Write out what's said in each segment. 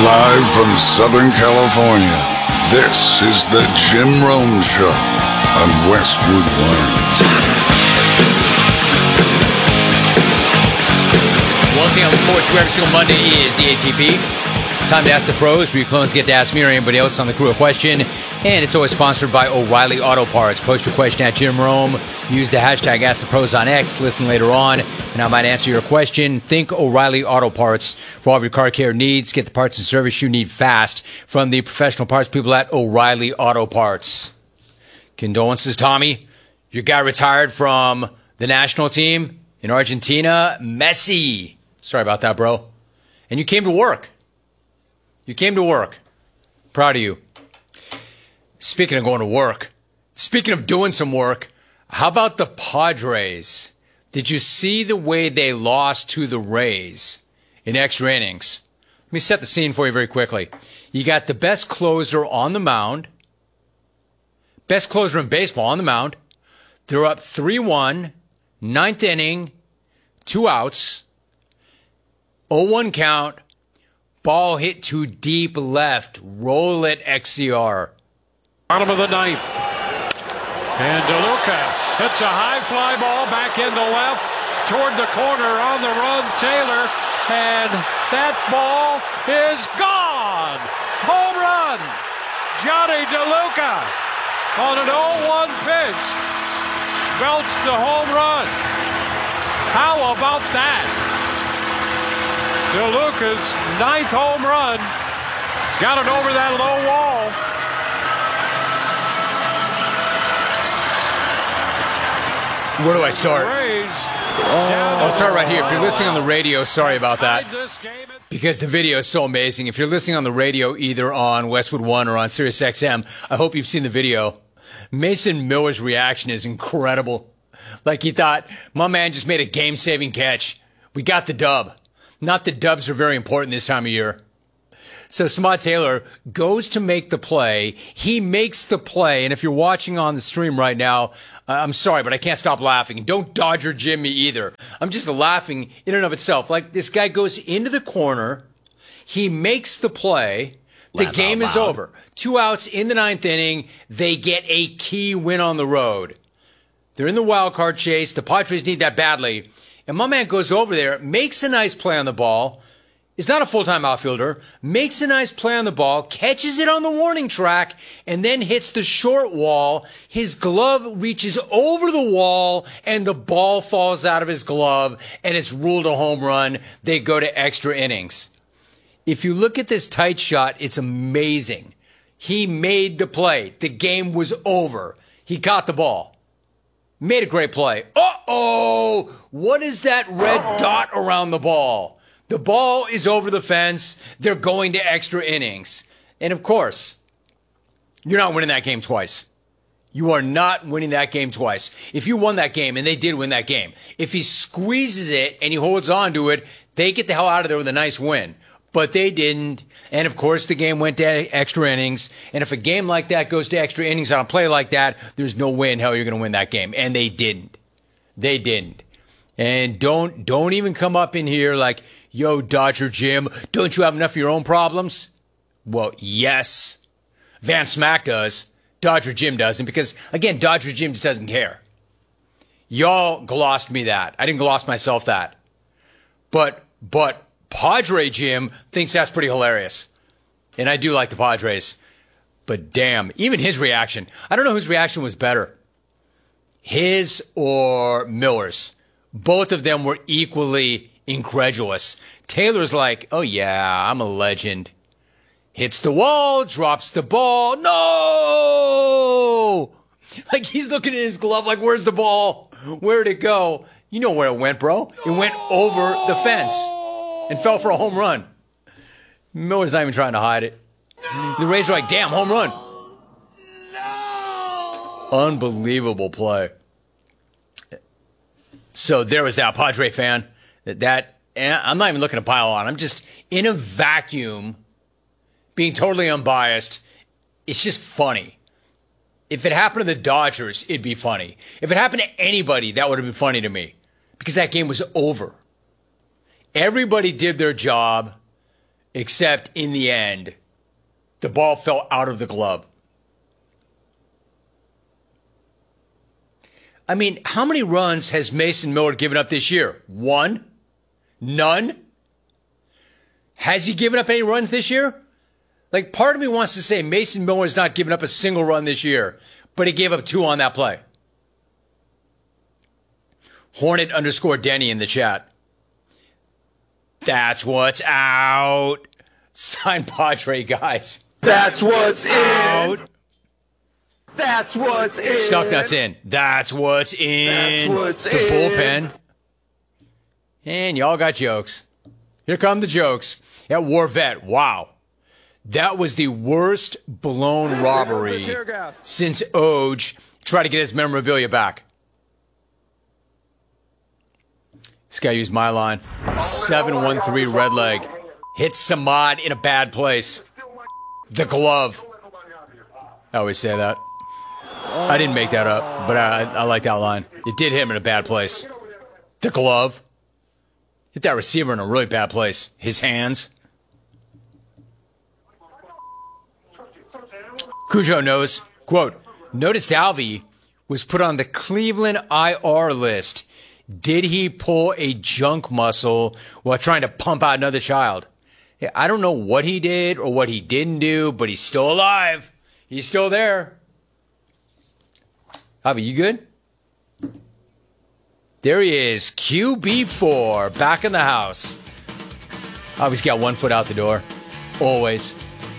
Live from Southern California, this is the Jim Rome Show on Westwood One. One thing I look forward to every single Monday is the ATP. Time to ask the pros, where your clones get to ask me or anybody else on the crew a question. And it's always sponsored by O'Reilly Auto Parts. Post your question at Jim Rome. Use the hashtag AskThePros on X. Listen later on, and I might answer your question. Think O'Reilly Auto Parts for all of your car care needs. Get the parts and service you need fast from the professional parts people at O'Reilly Auto Parts. Condolences, Tommy. Your guy retired from the national team in Argentina. Messi. Sorry about that, bro. And you came to work. You came to work. Proud of you. Speaking of going to work, speaking of doing some work, how about the Padres? Did you see the way they lost to the Rays in extra innings? Let me set the scene for you very quickly. You got the best closer on the mound, best closer in baseball on the mound. They're up 3-1, ninth inning, 2 outs, 0-1 count. Ball hit to deep left. Roll it, XCR. Bottom of the ninth. And DeLuca hits a high fly ball back into left toward the corner on the run. Taylor. And that ball is gone. Home run. Johnny DeLuca on an 0-1 pitch. Belts the home run. How about that? DeLuca's 9th home run. Got it over that low wall. Where do I start? I'll start right here. If you're listening on the radio, sorry about that. Because the video is so amazing. If you're listening on the radio, either on Westwood One or on Sirius XM, I hope you've seen the video. Mason Miller's reaction is incredible. Like he thought, my man just made a game-saving catch. We got the dub. Not that dubs are very important this time of year. So Samad Taylor goes to make the play. He makes the play. And if you're watching on the stream right now, I'm sorry, but I can't stop laughing. Don't Dodger Jim me either. I'm just laughing in and of itself. Like this guy goes into the corner. He makes the play. The game is over. 2 outs in the 9th inning. They get a key win on the road. They're in the wild card chase. The Padres need that badly. And my man goes over there, makes a nice play on the ball, is not a full-time outfielder, makes a nice play on the ball, catches it on the warning track, and then hits the short wall. His glove reaches over the wall, and the ball falls out of his glove, and it's ruled a home run. They go to extra innings. If you look at this tight shot, it's amazing. He made the play. The game was over. He caught the ball. Made a great play. Uh-oh! What is that red dot around the ball? The ball is over the fence. They're going to extra innings. And of course, you're not winning that game twice. You are not winning that game twice. If you won that game, and they did win that game, if he squeezes it and he holds on to it, they get the hell out of there with a nice win. But they didn't. And, of course, the game went to extra innings. And if a game like that goes to extra innings on a play like that, there's no way in hell you're going to win that game. And they didn't. They didn't. And don't even come up in here like, yo, Dodger Jim, don't you have enough of your own problems? Well, yes. Van Smack does. Dodger Jim doesn't. Because, again, Dodger Jim just doesn't care. Y'all glossed me that. I didn't gloss myself that. But Padre Jim thinks that's pretty hilarious. And I do like the Padres. But damn, even his reaction. I don't know whose reaction was better. His or Miller's. Both of them were equally incredulous. Taylor's like, oh yeah, I'm a legend. Hits the wall, drops the ball. No! Like he's looking at his glove like, where's the ball? Where'd it go? You know where it went, bro. It went over the fence. And fell for a home run. Miller's not even trying to hide it. The Rays are like, damn, home run. No. Unbelievable play. So there was that Padre fan. And I'm not even looking to pile on. I'm just in a vacuum, being totally unbiased. It's just funny. If it happened to the Dodgers, it'd be funny. If it happened to anybody, that would have been funny to me. Because that game was over. Everybody did their job except in the end, the ball fell out of the glove. I mean, how many runs has Mason Miller given up this year? 1? None? Has he given up any runs this year? Like, part of me wants to say Mason Miller has not given up a single run this year, but he gave up 2 on that play. Hornet_Denny in the chat. That's what's out. Sign Padre, guys. That's what's out. That's what's in. Stucknuts in. That's what's in. That's what's the in. Bullpen. And y'all got jokes. Here come the jokes. At War Vet, wow. That was the worst blown robbery since Oj tried to get his memorabilia back. This guy used my line. 713 red leg. Hits Samad in a bad place. The glove. I always say that. I didn't make that up, but I like that line. It did hit him in a bad place. The glove. Hit that receiver in a really bad place. His hands. Cujo knows. Quote, noticed Alvy was put on the Cleveland IR list. Did he pull a junk muscle while trying to pump out another child? I don't know what he did or what he didn't do, but he's still alive. He's still there. Javi, you good? There he is, QB4, back in the house. Javi's got 1 foot out the door, always.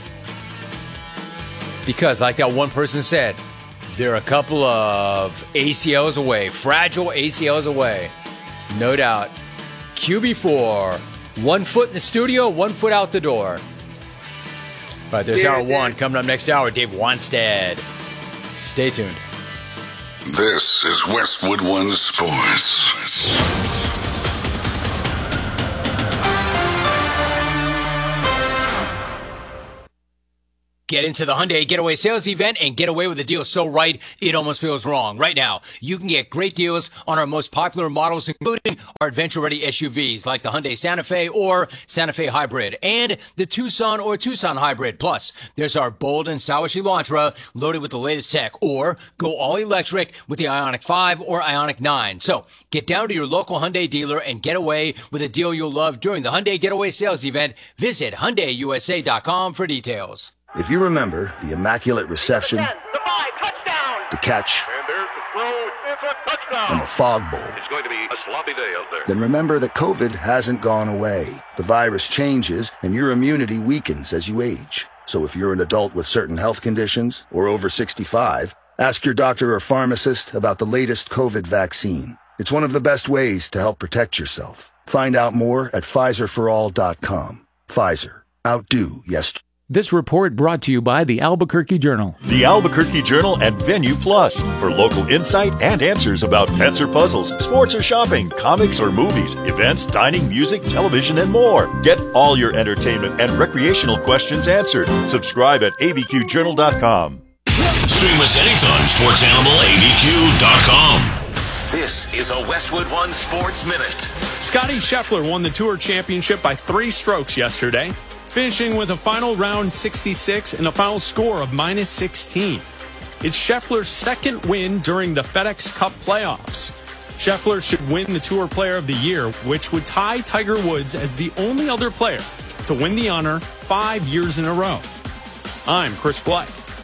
Because, like that one person said, they're a couple of ACLs away, fragile ACLs away. No doubt. QB4, 1 foot in the studio, 1 foot out the door. All right, there's hour 1. Coming up next hour, Dave Wanstead. Stay tuned. This is Westwood One Sports. Get into the Hyundai Getaway Sales Event and get away with a deal so right, it almost feels wrong. Right now, you can get great deals on our most popular models, including our adventure-ready SUVs like the Hyundai Santa Fe or Santa Fe Hybrid and the Tucson or Tucson Hybrid. Plus, there's our bold and stylish Elantra loaded with the latest tech, or go all-electric with the Ioniq 5 or Ioniq 9. So, get down to your local Hyundai dealer and get away with a deal you'll love during the Hyundai Getaway Sales Event. Visit HyundaiUSA.com for details. If you remember the immaculate reception, the catch, And there's the throw. It's a touchdown. and the fog bowl, It's going to be a sloppy day out there. then remember that COVID hasn't gone away. The virus changes, and your immunity weakens as you age. So if you're an adult with certain health conditions or over 65, ask your doctor or pharmacist about the latest COVID vaccine. It's one of the best ways to help protect yourself. Find out more at PfizerForAll.com. Pfizer. Outdo yesterday. This report brought to you by the Albuquerque Journal. The Albuquerque Journal and Venue Plus for local insight and answers about pets or puzzles, sports or shopping, comics or movies, events, dining, music, television, and more. Get all your entertainment and recreational questions answered. Subscribe at abqjournal.com. Stream us anytime, SportsAnimalABQ.com. This is a Westwood One Sports Minute. Scotty Scheffler won the Tour Championship by 3 strokes yesterday, finishing with a final round 66 and a final score of -16. It's Scheffler's second win during the FedEx Cup playoffs. Scheffler should win the Tour Player of the Year, which would tie Tiger Woods as the only other player to win the honor 5 years in a row. I'm Chris Blake.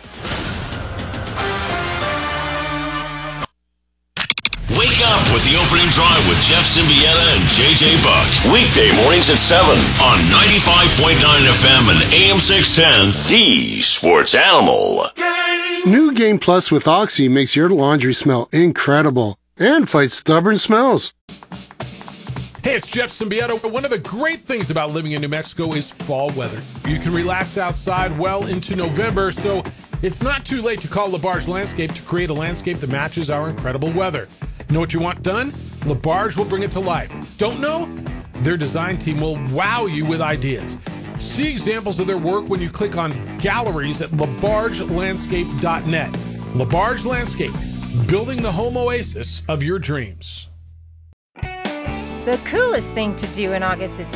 Wake up with the opening drive with Jeff Symbieta and JJ Buck. Weekday mornings at 7 on 95.9 FM and AM 610, the Sports Animal. New Game Plus with Oxy makes your laundry smell incredible and fights stubborn smells. Hey, it's Jeff Symbieta. One of the great things about living in New Mexico is fall weather. You can relax outside well into November, so it's not too late to call LaBarge Landscape to create a landscape that matches our incredible weather. Know what you want done? LaBarge will bring it to life. Don't know? Their design team will wow you with ideas. See examples of their work when you click on galleries at LaBargeLandscape.net. LaBarge Landscape, building the home oasis of your dreams. The coolest thing to do in August is save thousands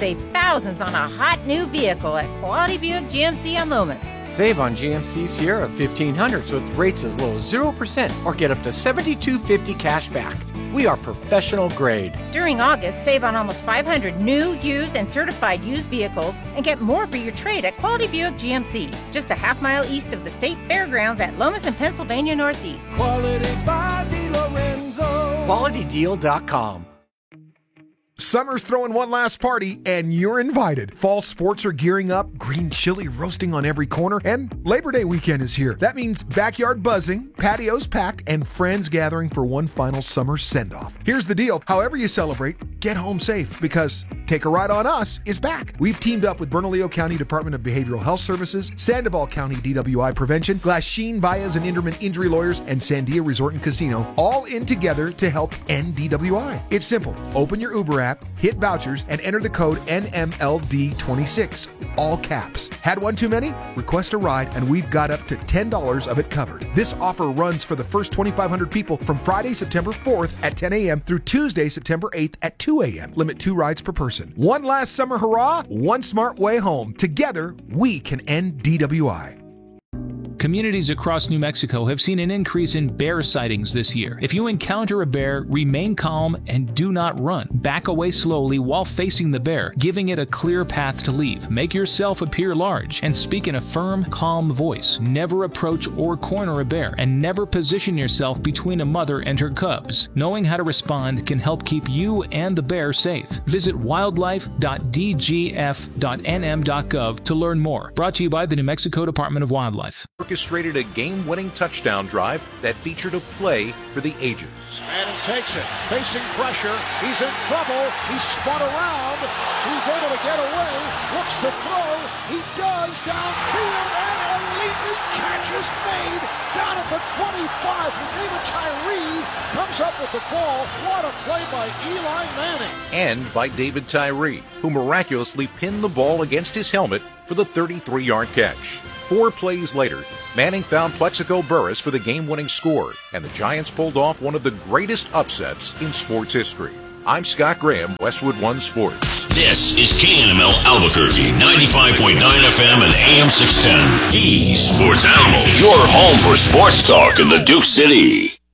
thousands on a hot new vehicle at Quality Buick GMC on Loomis. Save on GMC Sierra 1500s with rates as low as 0% or get up to $72.50 cash back. We are professional grade. During August, save on almost 500 new, used, and certified used vehicles and get more for your trade at Quality Buick GMC. Just a half mile east of the state fairgrounds at Lomas and Pennsylvania Northeast. Quality by DeLorenzo. QualityDeal.com. Summer's throwing one last party, and you're invited. Fall sports are gearing up, green chili roasting on every corner, and Labor Day weekend is here. That means backyard buzzing, patios packed, and friends gathering for one final summer send-off. Here's the deal. However you celebrate, get home safe, because Take a Ride on Us is back. We've teamed up with Bernalillo County Department of Behavioral Health Services, Sandoval County DWI Prevention, Glasheen, Baez and Inderman Injury Lawyers, and Sandia Resort and Casino, all in together to help end DWI. It's simple. Open your Uber app, hit vouchers, and enter the code NMLD26, all caps. Had one too many? Request a ride, and we've got up to $10 of it covered. This offer runs for the first 2,500 people from Friday, September 4th at 10 a.m. through Tuesday, September 8th at 2 a.m. Limit 2 rides per person. One last summer hurrah, one smart way home. Together, we can end DWI. Communities across New Mexico have seen an increase in bear sightings this year. If you encounter a bear, remain calm and do not run. Back away slowly while facing the bear, giving it a clear path to leave. Make yourself appear large and speak in a firm, calm voice. Never approach or corner a bear, and never position yourself between a mother and her cubs. Knowing how to respond can help keep you and the bear safe. Visit wildlife.dgf.nm.gov to learn more. Brought to you by the New Mexico Department of Wildlife. Orchestrated a game-winning touchdown drive that featured a play for the ages. And he takes it, facing pressure. He's in trouble. He's spun around. He's able to get away. Looks to throw. He does downfield, and elitely catch is made down at the 25. David Tyree comes up with the ball. What a play by Eli Manning. And by David Tyree, who miraculously pinned the ball against his helmet for the 33-yard catch. 4 plays later, Manning found Plexico Burress for the game-winning score, and the Giants pulled off one of the greatest upsets in sports history. I'm Scott Graham, Westwood One Sports. This is KNML Albuquerque, 95.9 FM and AM 610. The Sports Animal, your home for sports talk in the Duke City.